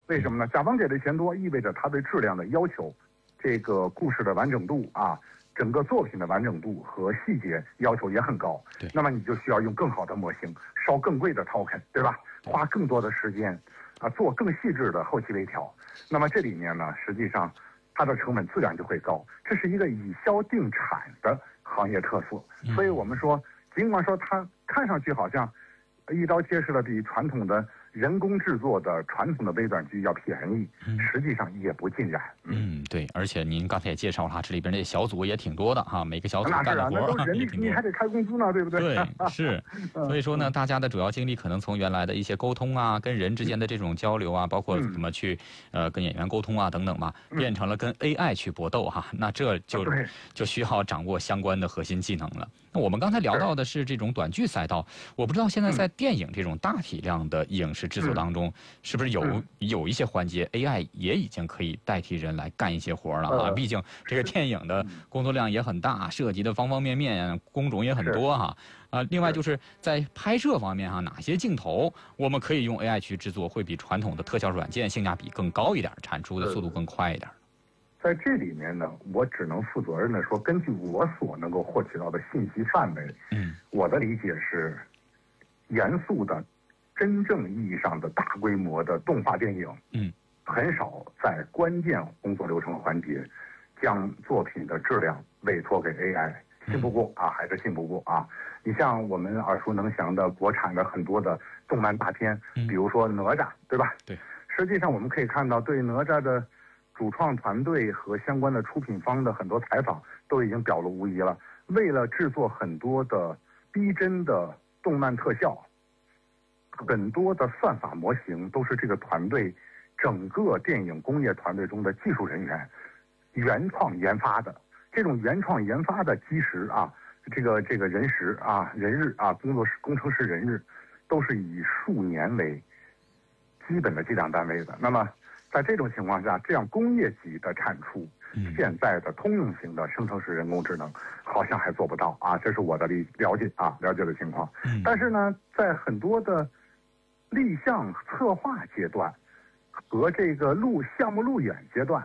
为什么呢？甲方给的钱多，意味着他对质量的要求，这个故事的完整度啊，整个作品的完整度和细节要求也很高。那么你就需要用更好的模型，烧更贵的 token， 对吧？花更多的时间啊，做更细致的后期微调。那么这里面呢，实际上它的成本自然就会高，这是一个以销定产的行业特色。所以我们说，尽管说它看上去好像一刀切式的比传统的人工制作的传统的微短剧要便宜，实际上也不尽然。 对，而且您刚才也介绍了，这里边这小组也挺多的哈，每个小组干的活那都是人力，你还得开工资呢，对不对？ 对，是。所以说呢，大家的主要精力可能从原来的一些沟通啊，跟人之间的这种交流啊，包括怎么去跟演员沟通啊等等嘛，变成了跟 AI 去搏斗哈。那这就需要掌握相关的核心技能了。那我们刚才聊到的是这种短剧赛道，我不知道现在在电影这种大体量的影视制作当中，是不是有一些环节 AI 也已经可以代替人来干一些活了啊？毕竟这个电影的工作量也很大，涉及的方方面面工种也很多哈。另外就是在拍摄方面哈，哪些镜头我们可以用 AI 去制作，会比传统的特效软件性价比更高一点，产出的速度更快一点？ 在这里面呢，我只能负责任的说，根据我所能够获取到的信息范围，我的理解是，严肃的、真正意义上的大规模的动画电影，很少在关键工作流程环节将作品的质量委托给 AI， 信不过啊，还是信不过啊。你像我们耳熟能详的国产的很多的动漫大片，比如说哪吒，对吧？对，实际上我们可以看到，对哪吒的主创团队和相关的出品方的很多采访都已经表露无遗了。为了制作很多的逼真的动漫特效，很多的算法模型都是这个团队整个电影工业团队中的技术人员原创研发的。这种原创研发的基石啊，这个人时啊、人日啊、工程师人日，都是以数年为基本的计量单位的。那么在这种情况下，这样工业级的产出，现在的通用型的生成式人工智能好像还做不到啊，这是我的了解的情况。但是呢，在很多的立项策划阶段和这个项目路演阶段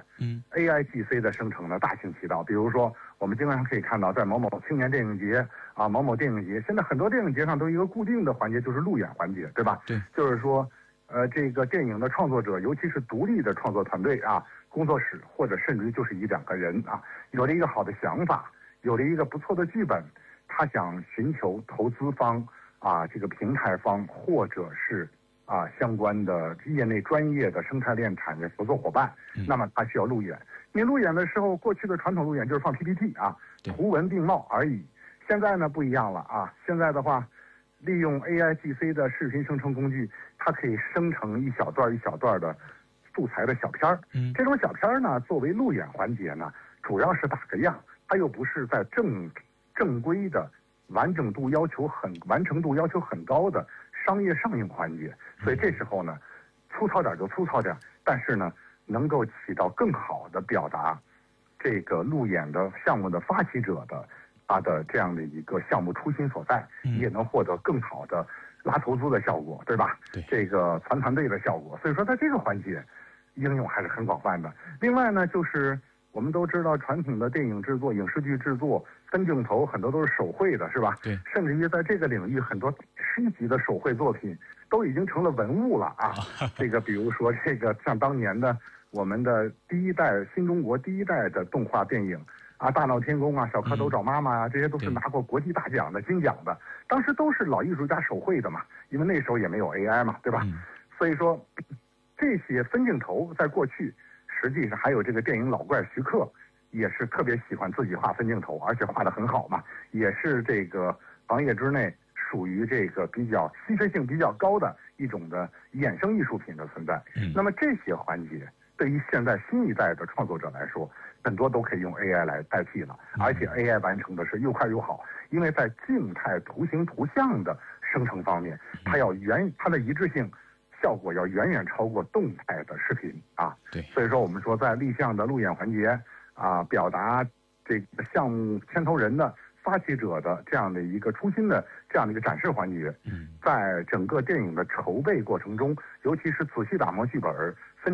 ，AIGC 的生成呢大行其道。比如说，我们经常可以看到，在某某青年电影节啊、某某电影节，现在很多电影节上都有一个固定的环节，就是路演环节，对吧？对，就是说。这个电影的创作者，尤其是独立的创作团队啊，工作室或者甚至于就是一两个人啊，有了一个好的想法，有了一个不错的剧本，他想寻求投资方啊，这个平台方或者是相关的业内专业的生态链产业合作伙伴，那么他需要路演。你路演的时候，过去的传统路演就是放 PPT 啊，图文并茂而已。现在呢不一样了啊，现在的话，利用 AIGC 的视频生成工具，它可以生成一小段一小段的素材的小片儿。这种小片儿呢，作为路演环节呢，主要是打个样，它又不是在正规的完成度要求很高的商业上映环节。所以这时候呢，粗糙点就粗糙点，但是呢，能够起到更好的表达这个路演的项目的发起者的这样的一个项目初心所在，也能获得更好的拉投资的效果，对吧？对，这个团队的效果。所以说，在这个环节，应用还是很广泛的。另外呢，就是我们都知道，传统的电影制作、影视剧制作，分镜头很多都是手绘的，是吧？对。甚至于在这个领域，很多10级的手绘作品都已经成了文物了啊！这个比如说，这个像当年的我们的新中国第一代的动画电影。大闹天宫啊，小蝌蚪找妈妈啊，这些都是拿过国际大奖的金奖的，当时都是老艺术家手绘的嘛，因为那时候也没有 AI 嘛，对吧？所以说这些分镜头在过去，实际上还有这个电影老怪徐克，也是特别喜欢自己画分镜头，而且画得很好嘛，也是这个行业之内属于这个比较稀缺性比较高的一种的衍生艺术品的存在。那么这些环节对于现在新一代的创作者来说，很多都可以用 AI 来代替了，而且 AI 完成的是又快又好，因为在静态图形图像的生成方面，它的一致性效果要远远超过动态的视频啊。对，所以说我们说在立项的路演环节表达这个项目牵头人的发起者的这样的一个初心的这样的一个展示环节，在整个电影的筹备过程中，尤其是仔细打磨剧本、